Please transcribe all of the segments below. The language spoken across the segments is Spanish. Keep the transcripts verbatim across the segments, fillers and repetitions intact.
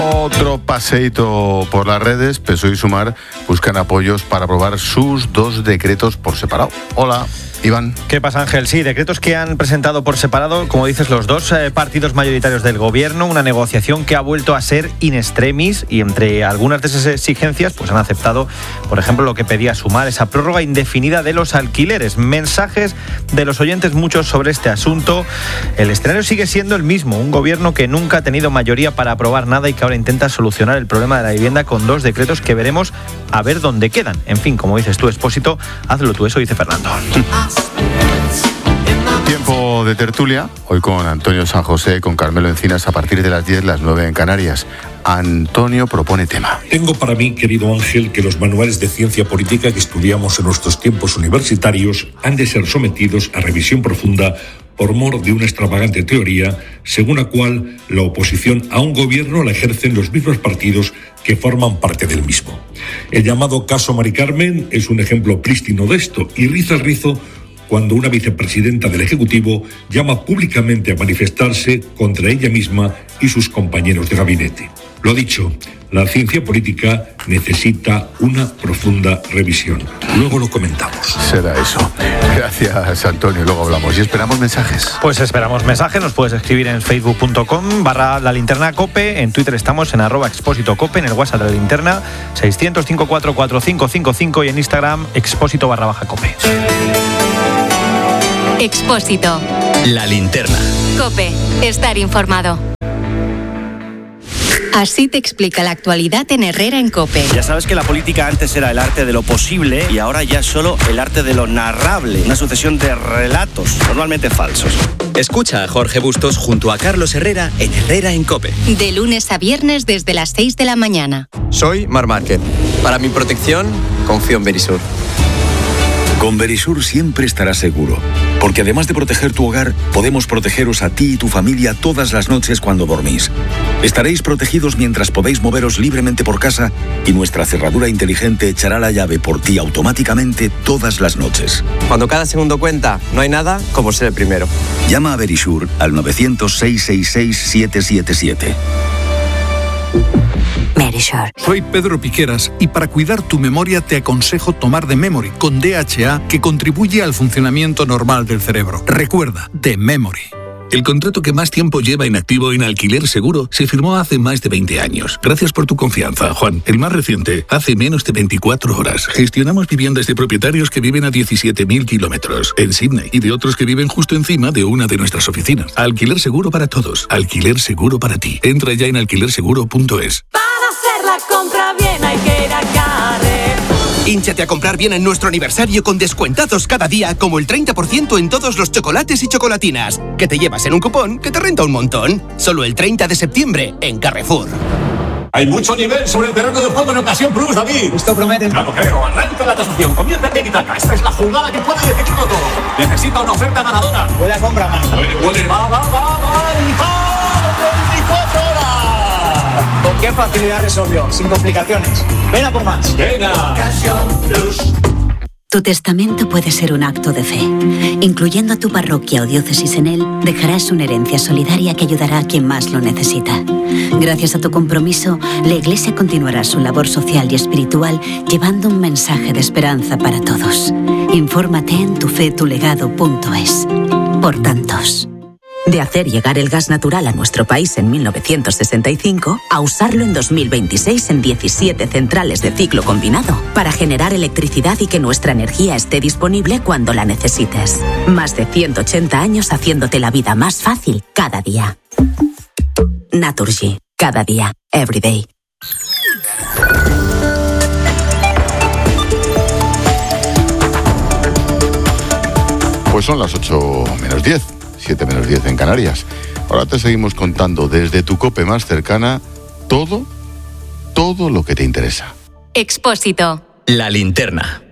Otro paseíto por las redes. P S O E y Sumar buscan apoyos para aprobar sus dos decretos por separado. Hola, Iván. ¿Qué pasa, Ángel? Sí, decretos que han presentado por separado, como dices, los dos eh, partidos mayoritarios del gobierno, una negociación que ha vuelto a ser in extremis, y entre algunas de esas exigencias pues han aceptado, por ejemplo, lo que pedía Sumar, esa prórroga indefinida de los alquileres. Mensajes de los oyentes muchos sobre este asunto. El escenario sigue siendo el mismo, un gobierno que nunca ha tenido mayoría para aprobar nada y que ahora intenta solucionar el problema de la vivienda con dos decretos que veremos a ver dónde quedan. En fin, como dices tú, Expósito, hazlo tú, eso dice Fernando. Tiempo de tertulia, hoy con Antonio San José, con Carmelo Encinas, a partir de las diez, las nueve en Canarias. Antonio propone tema. Tengo para mí, querido Ángel, que los manuales de ciencia política que estudiamos en nuestros tiempos universitarios han de ser sometidos a revisión profunda por mor de una extravagante teoría según la cual la oposición a un gobierno la ejercen los mismos partidos que forman parte del mismo. El llamado caso Mari Carmen es un ejemplo prístino de esto, y riza el rizo cuando una vicepresidenta del Ejecutivo llama públicamente a manifestarse contra ella misma y sus compañeros de gabinete. Lo dicho, la ciencia política necesita una profunda revisión. Luego lo comentamos. Será eso. Gracias, Antonio. Luego hablamos. Y esperamos mensajes. Pues esperamos mensajes. Nos puedes escribir en facebook punto com barra la linterna cope. En Twitter estamos en arroba expósito cope. En el WhatsApp de la linterna seiscientos cincuenta y cuatro cuarenta y cinco cincuenta y cinco. Y en Instagram expósito barra baja cope. Expósito. La linterna. Cope. Estar informado. Así te explica la actualidad en Herrera en COPE. Ya sabes que la política antes era el arte de lo posible y ahora ya es solo el arte de lo narrable. Una sucesión de relatos, normalmente falsos. Escucha a Jorge Bustos junto a Carlos Herrera en Herrera en COPE. De lunes a viernes desde las seis de la mañana. Soy Mar Márquez. Para mi protección, confío en Verisur. Con Verisur siempre estarás seguro, porque además de proteger tu hogar, podemos protegeros a ti y tu familia todas las noches cuando dormís. Estaréis protegidos mientras podéis moveros libremente por casa y nuestra cerradura inteligente echará la llave por ti automáticamente todas las noches. Cuando cada segundo cuenta, no hay nada como ser el primero. Llama a Verisur al nueve cero cero, seis seis seis, siete siete siete. Verisur. Soy Pedro Piqueras y para cuidar tu memoria te aconsejo tomar The Memory con D H A, que contribuye al funcionamiento normal del cerebro. Recuerda, The Memory. El contrato que más tiempo lleva inactivo en Alquiler Seguro se firmó hace más de veinte años. Gracias por tu confianza, Juan. El más reciente, hace menos de veinticuatro horas. Gestionamos viviendas de propietarios que viven a diecisiete mil kilómetros en Sydney y de otros que viven justo encima de una de nuestras oficinas. Alquiler Seguro para todos. Alquiler Seguro para ti. Entra ya en alquiler seguro punto es. Para hacer la compra bien hay que ir a Carrefour. Hínchate a comprar bien en nuestro aniversario con descuentados cada día, como el treinta por ciento en todos los chocolates y chocolatinas, que te llevas en un cupón que te renta un montón. Solo el treinta de septiembre en Carrefour. Hay mucho nivel sobre el terreno de juego en Ocasión Plus, David. Esto promete. No lo creo. Arranca la tasación. Comienza en Tiki-Taka. Esta es la jugada que puede decidirlo todo. Necesita una oferta ganadora. Buena compra, mano. Puede, puede. Va, va, va, va. veinticuatro horas. ¿Con qué facilidad resolvió? Sin complicaciones. Ven a por más. Venga. Ocasión Plus. Tu testamento puede ser un acto de fe. Incluyendo a tu parroquia o diócesis en él, dejarás una herencia solidaria que ayudará a quien más lo necesita. Gracias a tu compromiso, la Iglesia continuará su labor social y espiritual llevando un mensaje de esperanza para todos. Infórmate en tu fe tu legado punto es. Por tantos. De hacer llegar el gas natural a nuestro país en mil novecientos sesenta y cinco a usarlo en dos mil veintiséis en diecisiete centrales de ciclo combinado para generar electricidad y que nuestra energía esté disponible cuando la necesites. Más de ciento ochenta años haciéndote la vida más fácil cada día. Naturgy. Cada día. Every day. Pues son las ocho menos diez. siete menos diez en Canarias. Ahora te seguimos contando desde tu COPE más cercana todo, todo lo que te interesa. Expósito. La linterna.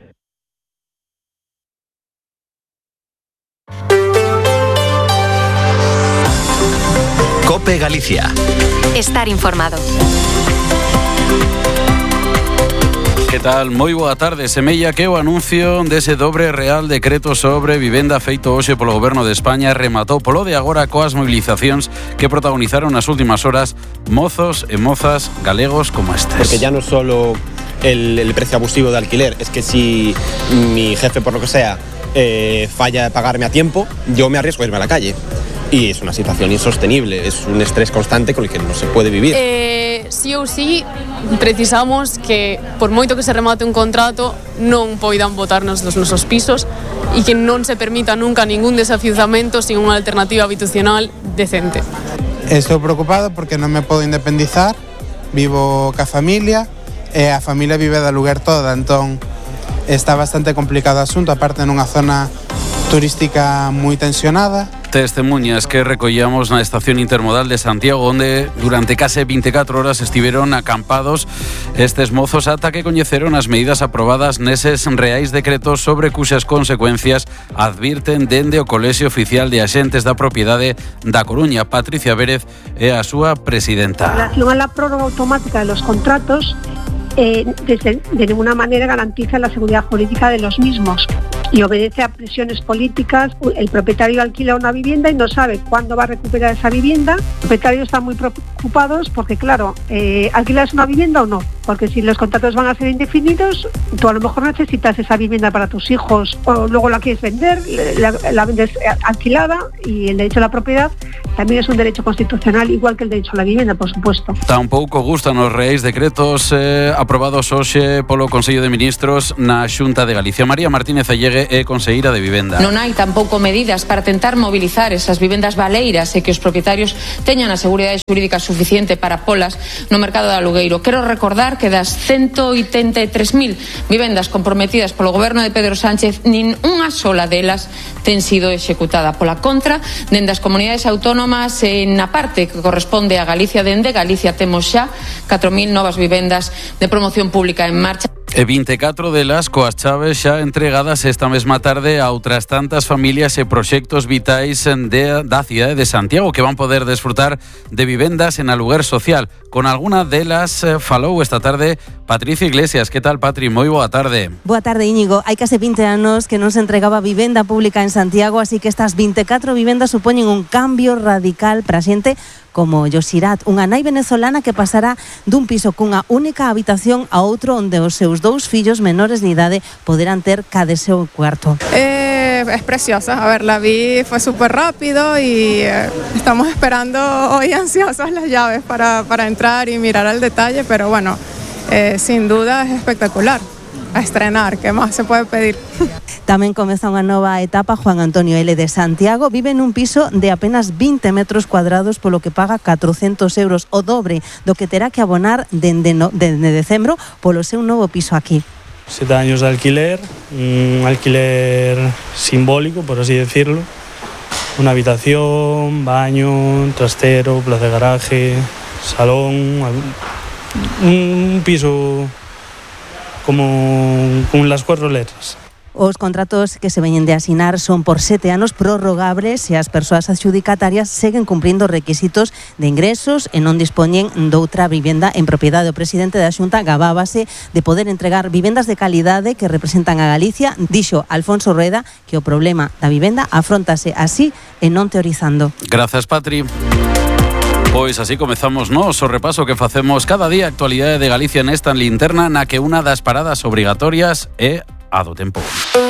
COPE Galicia. Estar informado. Que tal? Moi boa tarde. Semella que o anuncio dese dobre real decreto sobre vivenda feito hoxe polo Goberno de España rematou polo de agora coas mobilizacións que protagonizaron nas últimas horas mozos e mozas galegos como estes. Porque ya no solo el, el precio abusivo de alquiler, es que si mi jefe, por lo que sea, eh, falla de pagarme a tiempo, yo me arriesgo a irme a la calle. Y es una situación insostenible, es un estrés constante con el que no se puede vivir. Eh, sí ou sí, precisamos que, por moito que se remate un contrato, non poidan botarnos dos nosos pisos e que non se permita nunca ningún desafiuzamento sin unha alternativa habitacional decente. Estou preocupado porque non me podo independizar, vivo ca familia e a familia vive de aluguer toda, entón está bastante complicado o asunto, aparte nunha zona turística moi tensionada. Testemunhas que recollamos na estación intermodal de Santiago, onde durante case veinticuatro horas estiveron acampados estes mozos ata que coñeceron as medidas aprobadas neses reais decretos sobre cuxas consecuencias advirten dende o Colexio Oficial de Axentes da Propiedade da Coruña. Patricia Vérez é a súa presidenta. En relación a la prórroga automática de los contratos, eh, desde, de ninguna manera garantiza la seguridad jurídica de los mismos y obedece a presiones políticas. El propietario alquila una vivienda y no sabe cuándo va a recuperar esa vivienda. Los propietarios están muy preocupados porque, claro, eh, ¿alquilas una vivienda o no? Porque si los contratos van a ser indefinidos, tú a lo mejor necesitas esa vivienda para tus hijos o luego la quieres vender, la, la vendes alquilada, y el derecho a la propiedad también es un derecho constitucional, igual que el derecho a la vivienda, por supuesto. Tampouco gustan os reais decretos eh, aprobados hoxe polo Consello de Ministros na Xunta de Galicia. María Martínez Allegue é conselleira de Vivenda. Non hai tampouco medidas para tentar mobilizar esas vivendas baleiras e que os propietarios teñan a seguridade xurídica suficiente para polas no mercado de alugueiro. Quero recordar que das ciento oitenta e tres mil vivendas comprometidas polo goberno de Pedro Sánchez, nin unha sola delas ten sido executada. Pola contra, dende as comunidades autónomas, na parte que corresponde a Galicia, dende Galicia temos xa catro mil novas vivendas de promoción pública en marcha. E veinticuatro delas coas chaves xa entregadas esta mesma tarde a outras tantas familias e proxectos vitais de, da cidade de Santiago que van poder desfrutar de vivendas en aluguer social. Con alguna delas eh, falou esta tarde Patricia Iglesias. Que tal, Patri? Moi boa tarde. Boa tarde, Íñigo. Hai case vinte anos que non se entregaba vivenda pública en Santiago, así que estas veinticuatro vivendas supoñen un cambio radical para a xente como Yosirat, unha nai venezolana que pasará dun piso cunha única habitación a outro onde os seus dous fillos menores de idade poderán ter cada seu cuarto. Eh, es preciosa, a ver, la vi, fue súper rápido y eh, estamos esperando hoy ansiosos las llaves para, para entrar y mirar al detalle, pero bueno, eh, sin duda es espectacular. A estrenar, ¿qué más se puede pedir? Tamén comeza unha nova etapa. Juan Antonio L. de Santiago vive nun piso de apenas veinte metros cuadrados, polo que paga catrocentos euros, o dobre do que terá que abonar dende, no, dende decembro polo seu novo piso aquí. Siete años de alquiler, un alquiler simbólico, por así decirlo. Una habitación, baño, trastero, plaza de garaje, salón, un piso como con las cuatro letras. Os contratos que se veñen de asinar son por sete anos prorrogables e as persoas adxudicatarias seguen cumprindo requisitos de ingresos e non dispoñen doutra vivenda en propiedade. O presidente da Xunta gabábase de poder entregar vivendas de calidade que representan a Galicia. Dixo Alfonso Rueda que o problema da vivenda afróntase así e non teorizando. Grazas, Patri. Pois así comezamos nós o repaso que facemos cada día a actualidade de Galicia nesta linterna, na que unha das paradas obrigatorias é a do tempo.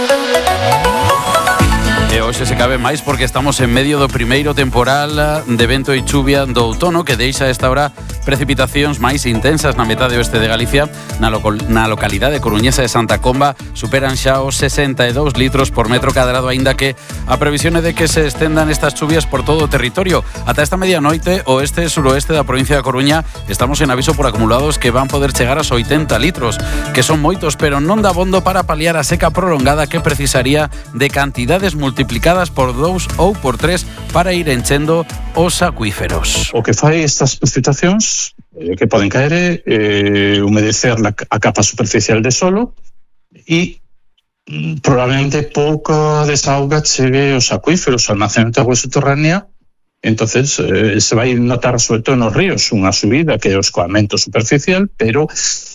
E hoxe se cabe máis porque estamos en medio do primeiro temporal de vento e chuvia do outono que deixa a esta hora precipitacións máis intensas na metade oeste de Galicia. Na, loco, na localidade coruñesa de Santa Comba superan xa os sesenta e dous litros por metro cadrado, aínda que a previsión é de que se estendan estas chuvias por todo o territorio. Ata esta medianoite, oeste e suroeste da provincia da Coruña estamos en aviso por acumulados que van poder chegar aos oitenta litros, que son moitos, pero non dá bondo para paliar a seca prolongada que precisaría de cantidades multiplicadas por dous ou por tres para ir enchendo os acuíferos. O que fai estas precipitacións eh, que poden caer é eh, humedecer la, a capa superficial de solo e mm, probablemente pouca desauga chegue aos acuíferos, ao almacenamento de agua subterránea. Entonces eh, se vai notar sobre todo nos ríos unha subida que é o escoamento superficial, pero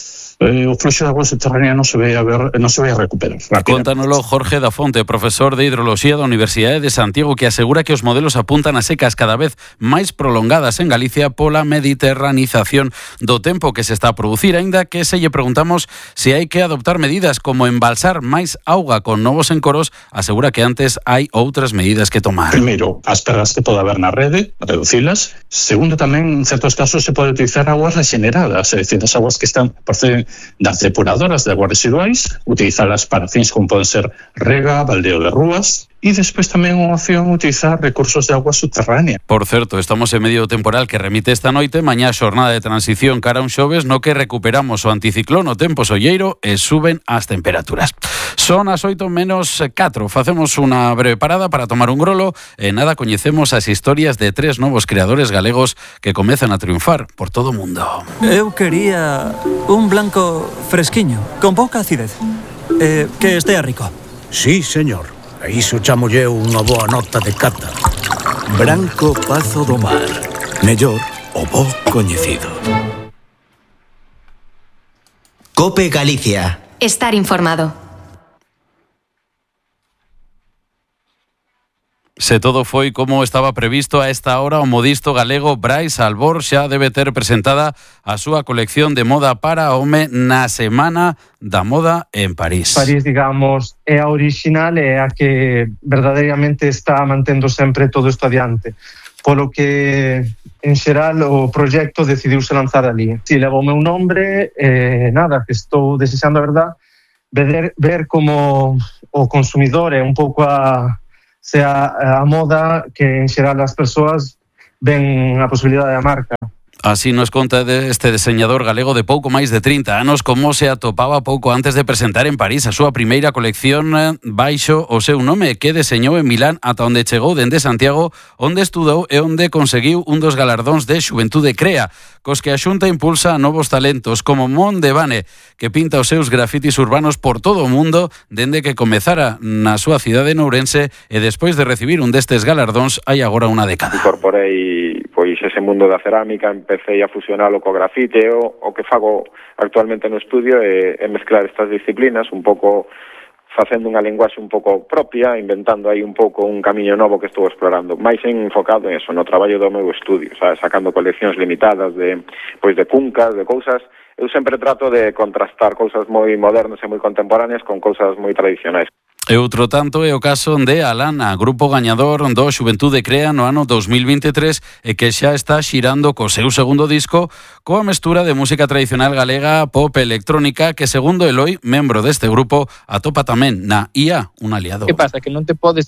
eh, o fluxo de agua subterránea non se vai a ver, non se vai a recuperar. Contánoslo Jorge da Fonte, profesor de Hidroloxía da Universidade de Santiago, que asegura que os modelos apuntan a secas cada vez máis prolongadas en Galicia pola mediterranización do tempo que se está a producir, aínda que se lle preguntamos se hai que adoptar medidas como embalsar máis auga con novos encoros, asegura que antes hai outras medidas que tomar. Primeiro, as perdas que pode haber na rede, reducilas. Segundo, tamén en certos casos se pode utilizar aguas regeneradas, é dicir, as aguas que están proceden das depuradoras de aguas residuais, utilizalas para fins como poden ser rega, baldeo de rúas, e despois tamén unha opción utilizar recursos de agua subterránea. Por certo, estamos en medio do temporal que remite esta noite, mañá xornada de transición cara a un xoves no que recuperamos o anticiclón, o tempo solleiro e suben as temperaturas. Son as oito menos catro, facemos unha breve parada para tomar un grolo e nada, coñecemos as historias de tres novos creadores galegos que comezan a triunfar por todo o mundo. Eu quería un blanco fresquiño, con pouca acidez, eh, que estea rico. Sí, señor. A iso chamolle unha boa nota de cata. Branco Pazo do Mar. Mellor o bo coñecido. COPE Galicia. Estar informado. Se todo foi como estaba previsto a esta hora, o modisto galego Brais Albor xa debe ter presentada a súa colección de moda para home na Semana da Moda en París. París, digamos, é a original e a que verdadeiramente está mantendo sempre todo isto adiante. Polo que, en xeral, o proxecto decidiuse lanzar ali. Si, levo o meu nombre, eh, nada, que estou desexando, a verdad, ver, ver como o consumidor é un pouco a... sea a moda que en xeral as persoas ven a posibilidade da marca. Así nos conta este diseñador galego de pouco máis de trinta anos como se atopaba pouco antes de presentar en París a súa primeira colección baixo o seu nome, que deseñou en Milán ata onde chegou dende Santiago, onde estudou e onde conseguiu un dos galardóns de Xuventude Crea, cos que a Xunta impulsa novos talentos como Mon Devane, que pinta os seus grafitis urbanos por todo o mundo dende que comezara na súa cidade de Ourense e despois de recibir un destes galardóns hai agora unha década. Incorporei pois ese mundo da cerámica, empecé a fusionalo co grafite, o, o que fago actualmente no estudio é, é mezclar estas disciplinas, un pouco facendo unha linguaxe un pouco propia, inventando aí un pouco un camiño novo que estou explorando, máis enfocado en eso, no traballo do meu estudio, sabes, sacando coleccións limitadas de pois de cuncas, de cousas. Eu sempre trato de contrastar cousas moi modernas e moi contemporáneas con cousas moi tradicionais. E outro tanto é o caso de Alana, grupo gañador do Xuventude Crea no ano dos mil veintitrés e que xa está xirando co seu segundo disco coa mestura de música tradicional galega, pop electrónica, que segundo Eloi, membro deste grupo, atopa tamén na I A un aliado. Que pasa? Que non te podes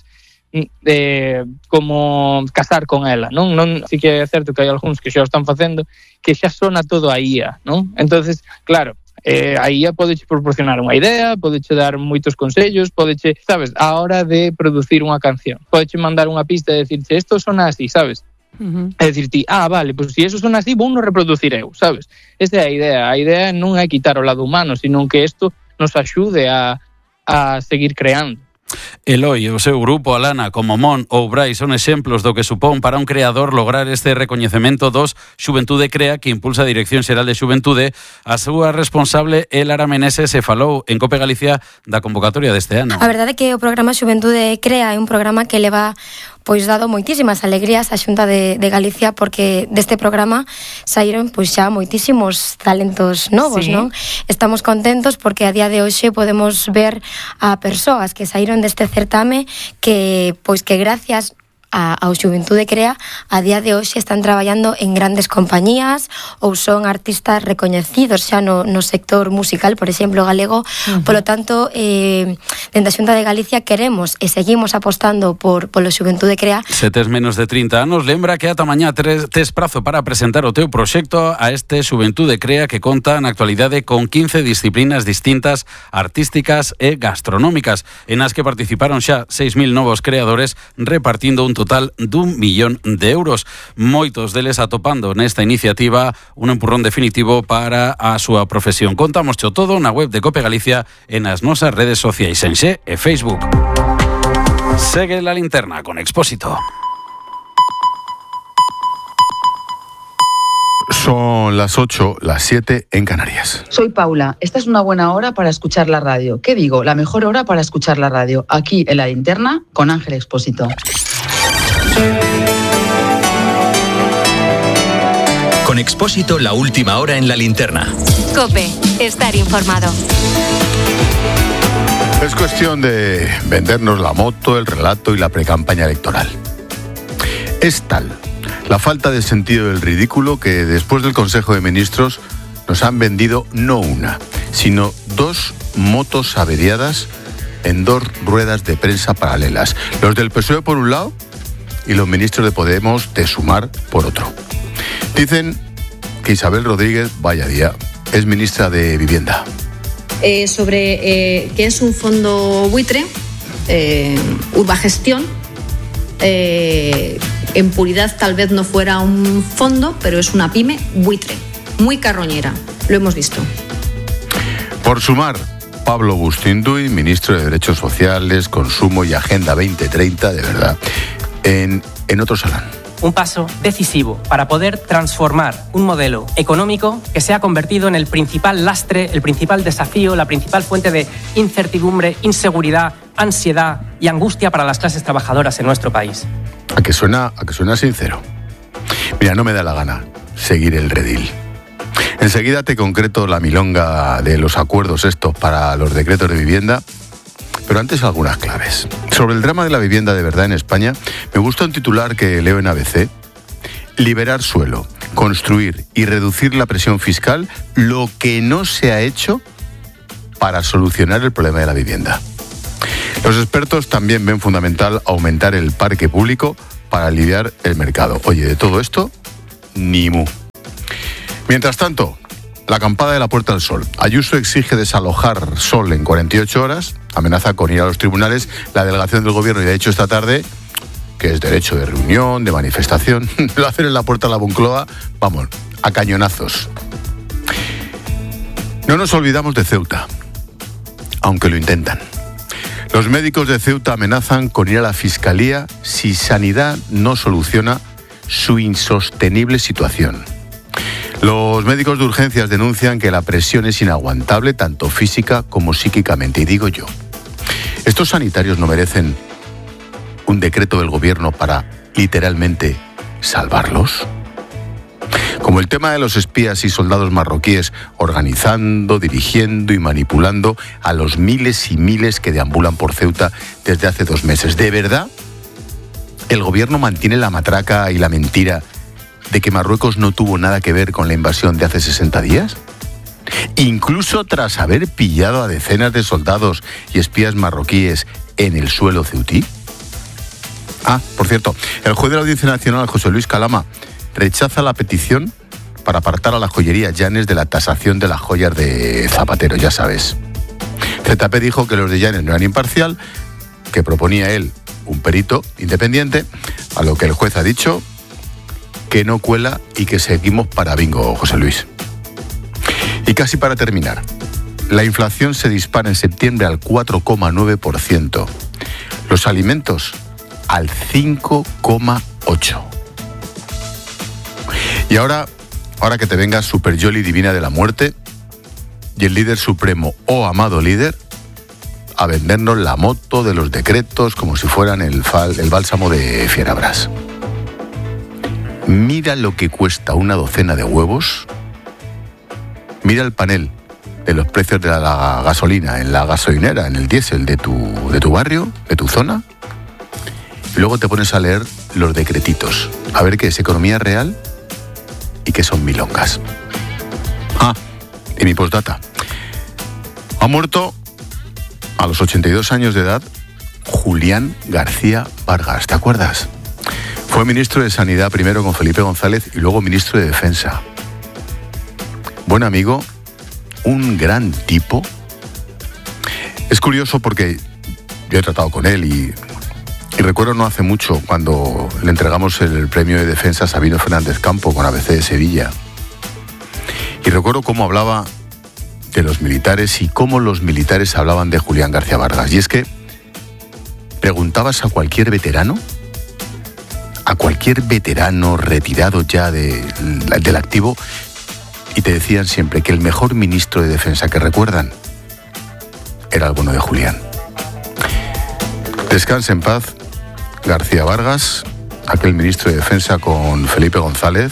eh, como casar con ela, non? non sí que é certo que hai algúns que xa o están facendo que xa sona todo a I A, non? Entonces, claro, Eh, a I A podeche proporcionar unha idea, podeche dar moitos consellos, podeche, sabes, a hora de producir unha canción, podeche mandar unha pista e decirche, isto sona así, sabes? Uh-huh. E dicir ti, ah, vale, pois pues, se eso sona así, vou non reproducir eu, sabes? Esa é a idea, a idea non é quitar o lado humano, sino que isto nos axude a, a seguir creando. Eloi e o seu grupo Alana como Mon ou Brais son exemplos do que supón para un creador lograr este recoñecemento dos Xuventude Crea que impulsa a Dirección Xeral de Xuventude. A súa responsable é Lara Meneses e falou en COPE Galicia da convocatoria deste ano. A verdade é que o programa Xuventude Crea é un programa que leva pois dado moitísimas alegrías á Xunta de, de Galicia porque deste programa saíron pois xa moitísimos talentos novos, sí. Non? Estamos contentos porque a día de hoxe podemos ver a persoas que saíron deste certame que pois que gracias a, ao Xuventude Crea a día de hoxe están traballando en grandes compañías ou son artistas recoñecidos xa no, no sector musical, por exemplo, galego. Uh-huh. Polo tanto, eh, dende a Xunta de Galicia queremos e seguimos apostando por polo Xuventude Crea. Se tes menos de trinta anos, lembra que ata mañá tes, tes prazo para presentar o teu proxecto a este Xuventude Crea que conta na actualidade con quince disciplinas distintas, artísticas e gastronómicas, en as que participaron xa seis mil novos creadores repartindo un total dun millón de euros. Moitos deles atopando nesta iniciativa un empurrón definitivo para a súa profesión. Contámoscho todo na web de COPE Galicia e nas nosas redes sociais en Xe e Facebook. Segue la linterna con Expósito. Son las ocho, las siete en Canarias. Soy Paula. Esta es una buena hora para escuchar la radio. ¿Qué digo? La mejor hora para escuchar la radio. Aquí en La Linterna con Ángel Expósito. Con Expósito, la última hora en La Linterna. COPE. Estar informado. Es cuestión de vendernos la moto, el relato y la precampaña electoral. Es tal la falta de sentido del ridículo que después del Consejo de Ministros nos han vendido no una, sino dos motos averiadas en dos ruedas de prensa paralelas. Los del P S O E por un lado y los ministros de Podemos de Sumar por otro. Dicen que Isabel Rodríguez, vaya día, es ministra de Vivienda. Eh, sobre eh, qué es un fondo buitre, eh, Urbagestión. Eh, en puridad tal vez no fuera un fondo, pero es una pyme buitre, muy carroñera, lo hemos visto. Por Sumar, Pablo Bustinduy, ministro de Derechos Sociales, Consumo y Agenda veinte treinta, de verdad, en, en otro salón. Un paso decisivo para poder transformar un modelo económico que se ha convertido en el principal lastre, el principal desafío, la principal fuente de incertidumbre, inseguridad, ansiedad y angustia para las clases trabajadoras en nuestro país. A que suena, a que suena sincero. Mira, no me da la gana seguir el redil. Enseguida te concreto la milonga de los acuerdos estos para los decretos de vivienda, pero antes algunas claves. Sobre el drama de la vivienda de verdad en España, me gusta un titular que leo en A B C. Liberar suelo, construir y reducir la presión fiscal, lo que no se ha hecho para solucionar el problema de la vivienda. Los expertos también ven fundamental aumentar el parque público para aliviar el mercado. Oye, de todo esto, ni mu. Mientras tanto, la acampada de la Puerta del Sol. Ayuso exige desalojar Sol en cuarenta y ocho horas, amenaza con ir a los tribunales. La delegación del gobierno ya ha dicho esta tarde que es derecho de reunión, de manifestación. Lo hacen en la Puerta de la Moncloa, vamos, a cañonazos. No nos olvidamos de Ceuta, aunque lo intentan. Los médicos de Ceuta amenazan con ir a la Fiscalía si Sanidad no soluciona su insostenible situación. Los médicos de urgencias denuncian que la presión es inaguantable, tanto física como psíquicamente. Y digo yo, ¿estos sanitarios no merecen un decreto del gobierno para, literalmente, salvarlos? Como el tema de los espías y soldados marroquíes organizando, dirigiendo y manipulando a los miles y miles que deambulan por Ceuta desde hace dos meses. ¿De verdad el gobierno mantiene la matraca y la mentira de que Marruecos no tuvo nada que ver con la invasión de hace sesenta días? Incluso tras haber pillado a decenas de soldados y espías marroquíes en el suelo ceutí. Ah, por cierto, el juez de la Audiencia Nacional, José Luis Calama, rechaza la petición para apartar a la joyería Llanes de la tasación de las joyas de Zapatero, ya sabes. Z P dijo que los de Llanes no eran imparcial, que proponía él un perito independiente, a lo que el juez ha dicho que no cuela y que seguimos para bingo, José Luis. Y casi para terminar, la inflación se dispara en septiembre al cuatro coma nueve por ciento, los alimentos al cinco coma ocho por ciento. Y ahora, ahora que te venga Super Yoli Divina de la Muerte y el líder supremo, oh amado líder, a vendernos la moto de los decretos como si fueran el, fal, el bálsamo de Fierabras. Mira lo que cuesta una docena de huevos. Mira el panel de los precios de la, la gasolina en la gasolinera, en el diésel de tu, de tu barrio, de tu zona. Y luego te pones a leer los decretitos. A ver qué es economía real y qué son milongas. Ah, y mi postdata. Ha muerto a los ochenta y dos años de edad Julián García Vargas. ¿Te acuerdas? Fue ministro de Sanidad primero con Felipe González y luego ministro de Defensa. Buen amigo, un gran tipo. Es curioso porque yo he tratado con él y, y recuerdo no hace mucho cuando le entregamos el premio de defensa a Sabino Fernández Campo con A B C de Sevilla. Y recuerdo cómo hablaba de los militares y cómo los militares hablaban de Julián García Vargas. Y es que preguntabas a cualquier veterano, a cualquier veterano retirado ya de, del activo y te decían siempre que el mejor ministro de Defensa que recuerdan era el bueno de Julián. Descanse en paz García Vargas, aquel ministro de Defensa con Felipe González.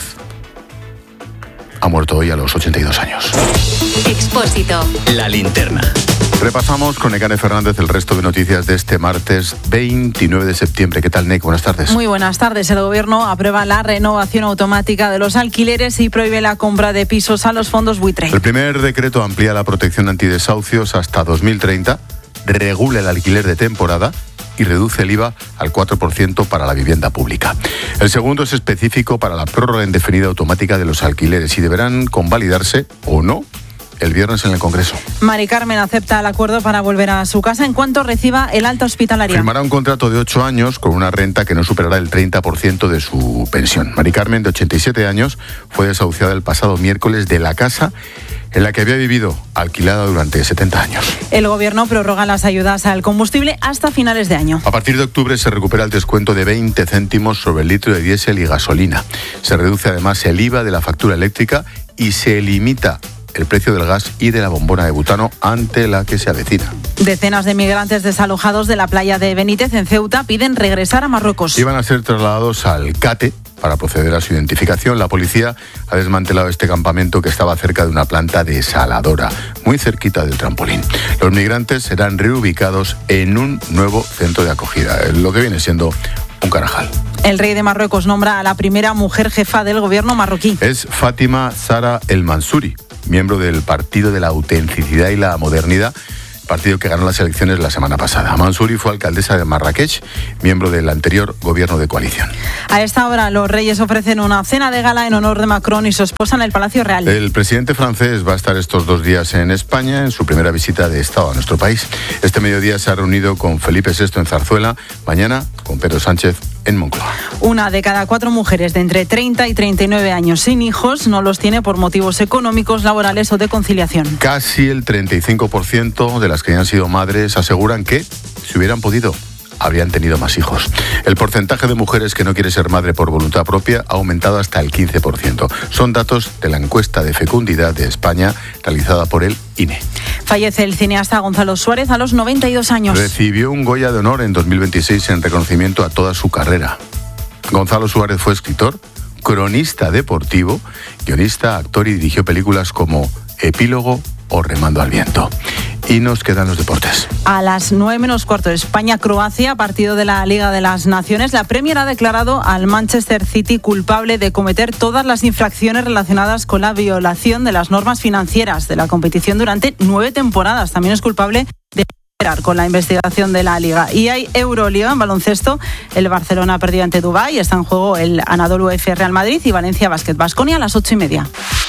Ha muerto hoy a los ochenta y dos años. Expósito. La linterna. Repasamos con Nekane Fernández el resto de noticias de este martes veintinueve de septiembre. ¿Qué tal, Nek? Buenas tardes. Muy buenas tardes. El Gobierno aprueba la renovación automática de los alquileres y prohíbe la compra de pisos a los fondos buitre. El primer decreto amplía la protección antidesahucios hasta dos mil treinta, regula el alquiler de temporada y reduce el I V A al cuatro por ciento para la vivienda pública. El segundo es específico para la prórroga indefinida automática de los alquileres y deberán convalidarse o no el viernes en el Congreso. Mari Carmen acepta el acuerdo para volver a su casa en cuanto reciba el alta hospitalaria. Firmará un contrato de ocho años con una renta que no superará el treinta por ciento de su pensión. Mari Carmen, de ochenta y siete años, fue desahuciada el pasado miércoles de la casa en la que había vivido, alquilada durante setenta años. El Gobierno prorroga las ayudas al combustible hasta finales de año. A partir de octubre se recupera el descuento de veinte céntimos sobre el litro de diésel y gasolina. Se reduce además el I V A de la factura eléctrica y se limita el precio del gas y de la bombona de butano ante la que se avecina. Decenas de migrantes desalojados de la playa de Benítez en Ceuta piden regresar a Marruecos. Iban a ser trasladados al CATE para proceder a su identificación. La policía ha desmantelado este campamento que estaba cerca de una planta desaladora, muy cerquita del trampolín. Los migrantes serán reubicados en un nuevo centro de acogida, lo que viene siendo un Carajal. El rey de Marruecos nombra a la primera mujer jefa del gobierno marroquí. Es Fátima Zahra El Mansouri, miembro del Partido de la Autenticidad y la Modernidad, partido que ganó las elecciones la semana pasada. Mansouri fue alcaldesa de Marrakech, miembro del anterior gobierno de coalición. A esta hora los reyes ofrecen una cena de gala en honor de Macron y su esposa en el Palacio Real. El presidente francés va a estar estos dos días en España en su primera visita de Estado a nuestro país. Este mediodía se ha reunido con Felipe sexto en Zarzuela, mañana con Pedro Sánchez en Moncloa. Una de cada cuatro mujeres de entre treinta y treinta y nueve años sin hijos no los tiene por motivos económicos, laborales o de conciliación. Casi el treinta y cinco por ciento de las que ya han sido madres aseguran que, si hubieran podido, habrían tenido más hijos. El porcentaje de mujeres que no quiere ser madre por voluntad propia ha aumentado hasta el quince por ciento. Son datos de la encuesta de fecundidad de España realizada por el I N E. Fallece el cineasta Gonzalo Suárez a los noventa y dos años. Recibió un Goya de Honor en dos mil veintiséis en reconocimiento a toda su carrera. Gonzalo Suárez fue escritor, cronista deportivo, guionista, actor y dirigió películas como Epílogo o Remando al viento. Y nos quedan los deportes. A las nueve menos cuarto, España-Croacia, partido de la Liga de las Naciones. La Premier ha declarado al Manchester City culpable de cometer todas las infracciones relacionadas con la violación de las normas financieras de la competición durante nueve temporadas. También es culpable de esperar con la investigación de la Liga. Y hay Euroliga en baloncesto. El Barcelona ha perdido ante Dubái. Está en juego el Anadolu Efes Real Madrid y Valencia Basket Baskonia a las ocho y media.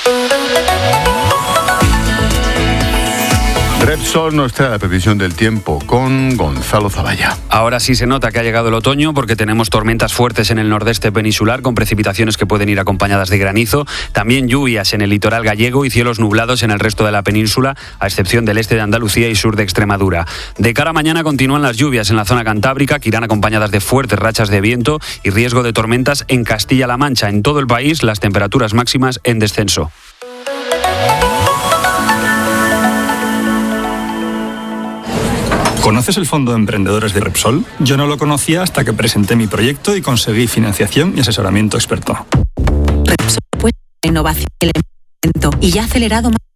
Repsol nos trae la previsión del tiempo con Gonzalo Zavalla. Ahora sí se nota que ha llegado el otoño porque tenemos tormentas fuertes en el nordeste peninsular con precipitaciones que pueden ir acompañadas de granizo. También lluvias en el litoral gallego y cielos nublados en el resto de la península, a excepción del este de Andalucía y sur de Extremadura. De cara a mañana continúan las lluvias en la zona cantábrica que irán acompañadas de fuertes rachas de viento y riesgo de tormentas en Castilla-La Mancha. En todo el país las temperaturas máximas en descenso. ¿Conoces el Fondo de Emprendedores de Repsol? Yo no lo conocía hasta que presenté mi proyecto y conseguí financiación y asesoramiento experto. Repsol, pues, innovación y el emprendimiento y ya ha acelerado más